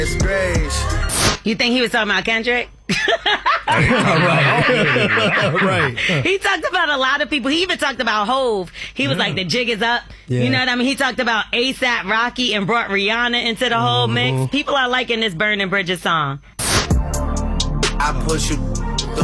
You think he was talking about Kendrick? Right. He talked about a lot of people. He even talked about Hove. He was like, the jig is up. Yeah. You know what I mean? He talked about ASAP Rocky and brought Rihanna into the whole mix. People are liking this Burning Bridges song. I push you